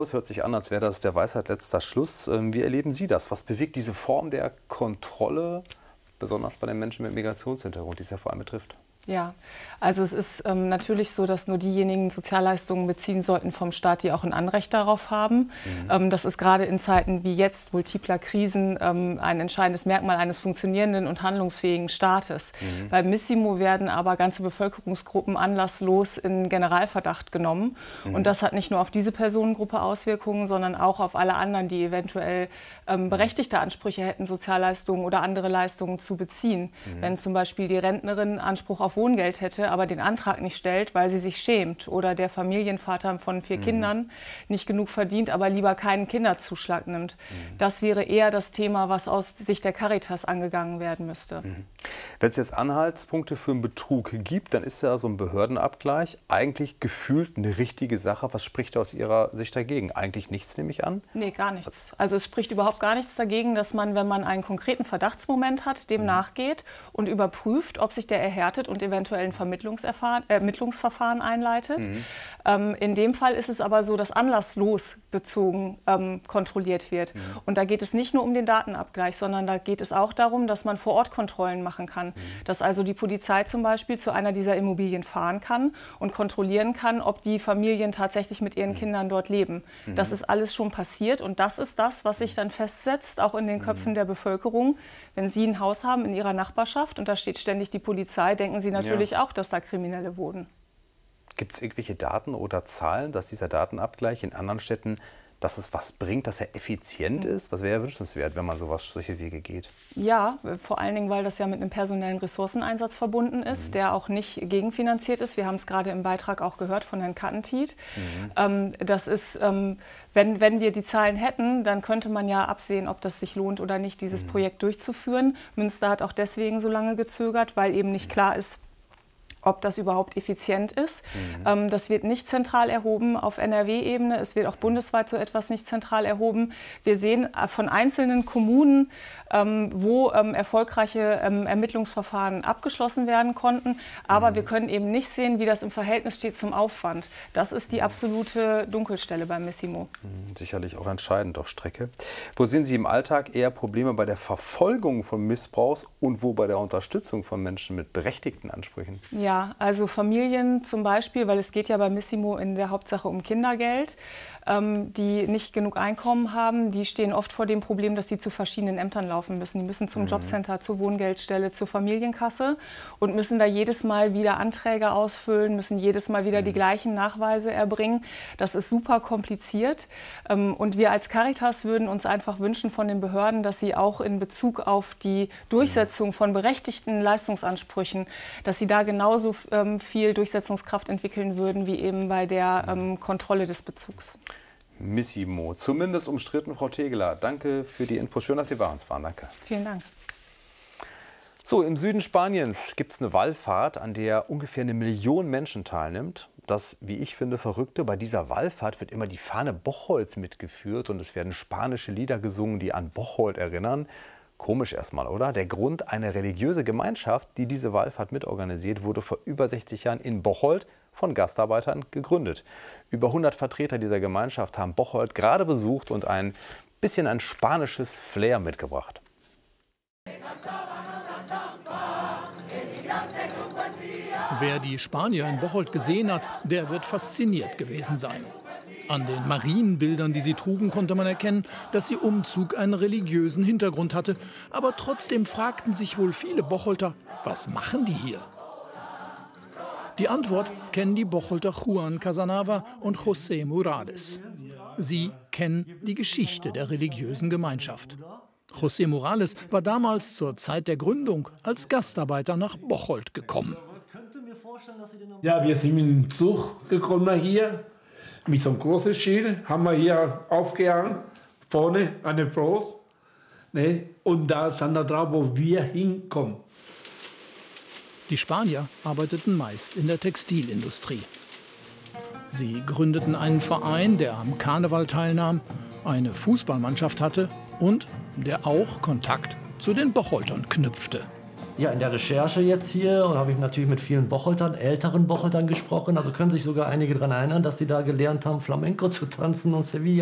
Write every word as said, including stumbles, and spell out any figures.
Es hört sich an, als wäre das der Weisheit letzter Schluss. Wie erleben Sie das? Was bewegt diese Form der Kontrolle, besonders bei den Menschen mit Migrationshintergrund, die es ja vor allem betrifft? Ja, also es ist ähm, natürlich so, dass nur diejenigen Sozialleistungen beziehen sollten vom Staat, die auch ein Anrecht darauf haben. Mhm. Ähm, das ist gerade in Zeiten wie jetzt, multipler Krisen, ähm, ein entscheidendes Merkmal eines funktionierenden und handlungsfähigen Staates. Mhm. Bei Missimo werden aber ganze Bevölkerungsgruppen anlasslos in Generalverdacht genommen. Mhm. Und das hat nicht nur auf diese Personengruppe Auswirkungen, sondern auch auf alle anderen, die eventuell ähm, berechtigte Ansprüche hätten, Sozialleistungen oder andere Leistungen zu beziehen. Mhm. Wenn zum Beispiel die Rentnerin Anspruch auf Wohngeld hätte, aber den Antrag nicht stellt, weil sie sich schämt, oder der Familienvater von vier mhm. Kindern nicht genug verdient, aber lieber keinen Kinderzuschlag nimmt. Mhm. Das wäre eher das Thema, was aus Sicht der Caritas angegangen werden müsste. Mhm. Wenn es jetzt Anhaltspunkte für einen Betrug gibt, dann ist ja so ein Behördenabgleich eigentlich gefühlt eine richtige Sache. Was spricht aus Ihrer Sicht dagegen? Eigentlich nichts, nehme ich an? Nee, gar nichts. Also es spricht überhaupt gar nichts dagegen, dass man, wenn man einen konkreten Verdachtsmoment hat, dem mhm. nachgeht und überprüft, ob sich der erhärtet und eventuell ein Vermittlungserfahren, äh, Ermittlungsverfahren einleitet. Mhm. Ähm, in dem Fall ist es aber so, dass anlasslos bezogen ähm, kontrolliert wird. Mhm. Und da geht es nicht nur um den Datenabgleich, sondern da geht es auch darum, dass man Vor-Ort-Kontrollen machen kann. Mhm. Dass also die Polizei zum Beispiel zu einer dieser Immobilien fahren kann und kontrollieren kann, ob die Familien tatsächlich mit ihren mhm. Kindern dort leben. Mhm. Das ist alles schon passiert und das ist das, was sich dann festsetzt, auch in den Köpfen mhm. der Bevölkerung. Wenn Sie ein Haus haben in Ihrer Nachbarschaft und da steht ständig die Polizei, denken Sie natürlich ja. auch, dass da Kriminelle wohnen. Gibt es irgendwelche Daten oder Zahlen, dass dieser Datenabgleich in anderen Städten, dass es was bringt, dass er effizient mhm. ist? Was wäre ja wünschenswert, wenn man sowas, solche Wege geht? Ja, vor allen Dingen, weil das ja mit einem personellen Ressourceneinsatz verbunden ist, mhm. der auch nicht gegenfinanziert ist. Wir haben es gerade im Beitrag auch gehört von Herrn Kattentiet. Mhm. Ähm, das ist, ähm, wenn, wenn wir die Zahlen hätten, dann könnte man ja absehen, ob das sich lohnt oder nicht, dieses mhm. Projekt durchzuführen. Münster hat auch deswegen so lange gezögert, weil eben nicht klar ist, ob das überhaupt effizient ist. Mhm. Ähm, das wird nicht zentral erhoben auf N R W-Ebene. Es wird auch bundesweit so etwas nicht zentral erhoben. Wir sehen von einzelnen Kommunen, ähm, wo ähm, erfolgreiche ähm, Ermittlungsverfahren abgeschlossen werden konnten. Aber mhm. wir können eben nicht sehen, wie das im Verhältnis steht zum Aufwand. Das ist die absolute Dunkelstelle beim Missimo. Mhm. Sicherlich auch entscheidend auf Strecke. Wo sehen Sie im Alltag eher Probleme bei der Verfolgung von Missbrauchs und wo bei der Unterstützung von Menschen mit berechtigten Ansprüchen? Ja. Ja, also Familien zum Beispiel, weil es geht ja bei Missimo in der Hauptsache um Kindergeld, ähm, die nicht genug Einkommen haben, die stehen oft vor dem Problem, dass sie zu verschiedenen Ämtern laufen müssen. Die müssen zum mhm. Jobcenter, zur Wohngeldstelle, zur Familienkasse und müssen da jedes Mal wieder Anträge ausfüllen, müssen jedes Mal wieder mhm. die gleichen Nachweise erbringen. Das ist super kompliziert. Ähm, und wir als Caritas würden uns einfach wünschen von den Behörden, dass sie auch in Bezug auf die Durchsetzung von berechtigten Leistungsansprüchen, dass sie da genauso ähm, viel Durchsetzungskraft entwickeln würden, wie eben bei der ähm, Kontrolle des Bezugs. Missimo, zumindest umstritten, Frau Tegeler. Danke für die Infos. Schön, dass Sie bei uns waren. Danke. Vielen Dank. So, im Süden Spaniens gibt es eine Wallfahrt, an der ungefähr eine Million Menschen teilnimmt. Das, wie ich finde, Verrückte: Bei dieser Wallfahrt wird immer die Fahne Bocholt mitgeführt und es werden spanische Lieder gesungen, die an Bocholt erinnern. Komisch erstmal, oder? Der Grund: eine religiöse Gemeinschaft, die diese Wallfahrt mitorganisiert, wurde vor über sechzig Jahren in Bocholt von Gastarbeitern gegründet. Über hundert Vertreter dieser Gemeinschaft haben Bocholt gerade besucht und ein bisschen ein spanisches Flair mitgebracht. Wer die Spanier in Bocholt gesehen hat, der wird fasziniert gewesen sein. An den Marienbildern, die sie trugen, konnte man erkennen, dass ihr Umzug einen religiösen Hintergrund hatte. Aber trotzdem fragten sich wohl viele Bocholter, was machen die hier? Die Antwort kennen die Bocholter Juan Casanava und José Morales. Sie kennen die Geschichte der religiösen Gemeinschaft. José Morales war damals zur Zeit der Gründung als Gastarbeiter nach Bocholt gekommen. Ja, wir sind mit dem Zug gekommen hier. Mit so einem großen Schild haben wir hier aufgehangen, vorne an der Brust. Ne? Und da stand da drauf, wo wir hinkommen. Die Spanier arbeiteten meist in der Textilindustrie. Sie gründeten einen Verein, der am Karneval teilnahm, eine Fußballmannschaft hatte und der auch Kontakt zu den Bocholtern knüpfte. Ja, in der Recherche jetzt hier und habe ich natürlich mit vielen Bocholtern, älteren Bocholtern gesprochen. Also können sich sogar einige daran erinnern, dass die da gelernt haben, Flamenco zu tanzen und Sevilla.